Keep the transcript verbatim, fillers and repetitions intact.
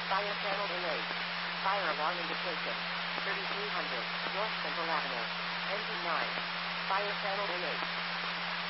Fire channel in eight. Fire alarm indication. thirty-three hundred, North Central Avenue. Engine nine. Fire channel in eight.